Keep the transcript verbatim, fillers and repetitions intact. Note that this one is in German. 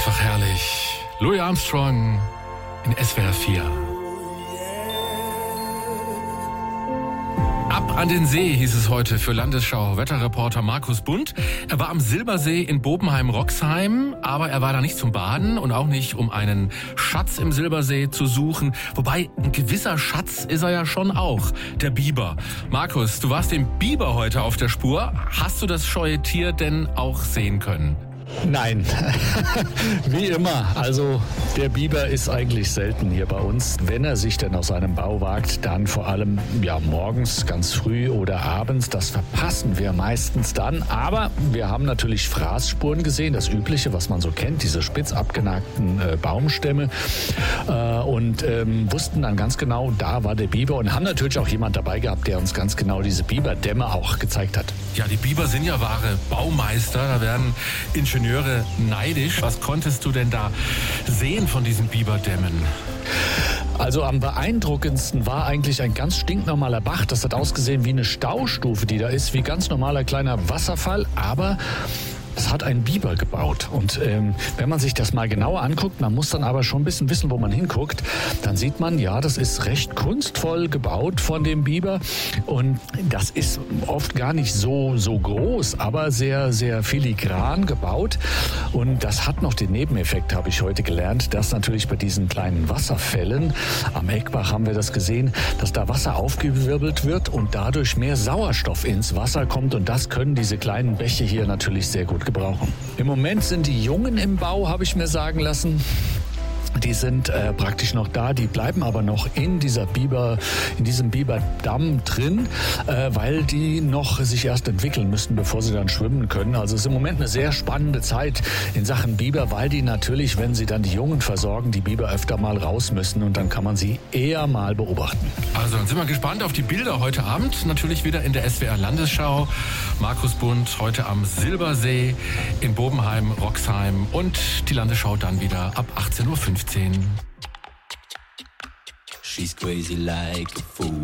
ist doch herrlich. Louis Armstrong in S W R vier. Ab an den See hieß es heute für Landesschau-Wetterreporter Markus Bund. Er war am Silbersee in Bobenheim-Roxheim, aber er war da nicht zum Baden und auch nicht, um einen Schatz im Silbersee zu suchen. Wobei, ein gewisser Schatz ist er ja schon auch, der Biber. Markus, du warst dem Biber heute auf der Spur. Hast du das scheue Tier denn auch sehen können? Nein, wie immer. Also der Biber ist eigentlich selten hier bei uns. Wenn er sich denn aus seinem Bau wagt, dann vor allem ja morgens, ganz früh oder abends. Das verpassen wir meistens dann. Aber wir haben natürlich Fraßspuren gesehen, das Übliche, was man so kennt, diese spitz abgenagten äh, Baumstämme. Äh, und ähm, wussten dann ganz genau, da war der Biber. Und haben natürlich auch jemand dabei gehabt, der uns ganz genau diese Biberdämme auch gezeigt hat. Ja, die Biber sind ja wahre Baumeister. Da werden Ingenieure neidisch. Was konntest du denn da sehen von diesen Biberdämmen? Also am beeindruckendsten war eigentlich ein ganz stinknormaler Bach. Das hat ausgesehen wie eine Staustufe, die da ist, wie ganz normaler kleiner Wasserfall. Aber es hat ein Biber gebaut. Und ähm, wenn man sich das mal genauer anguckt, man muss dann aber schon ein bisschen wissen, wo man hinguckt, dann sieht man, ja, das ist recht kunstvoll gebaut von dem Biber. Und das ist oft gar nicht so, so groß, aber sehr, sehr filigran gebaut. Und das hat noch den Nebeneffekt, habe ich heute gelernt, dass natürlich bei diesen kleinen Wasserfällen, am Eckbach haben wir das gesehen, dass da Wasser aufgewirbelt wird und dadurch mehr Sauerstoff ins Wasser kommt. Und das können diese kleinen Bäche hier natürlich sehr gut gebrauchen. Im Moment sind die Jungen im Bau, habe ich mir sagen lassen. Die sind äh, praktisch noch da, die bleiben aber noch in dieser Biber, in diesem Biberdamm drin, äh, weil die noch sich erst entwickeln müssten, bevor sie dann schwimmen können. Also es ist im Moment eine sehr spannende Zeit in Sachen Biber, weil die natürlich, wenn sie dann die Jungen versorgen, die Biber öfter mal raus müssen und dann kann man sie eher mal beobachten. Also dann sind wir gespannt auf die Bilder heute Abend, natürlich wieder in der S W R Landesschau. Markus Bund heute am Silbersee in Bobenheim-Roxheim und die Landesschau dann wieder ab achtzehn Uhr fünfzehn. She's crazy like a fool.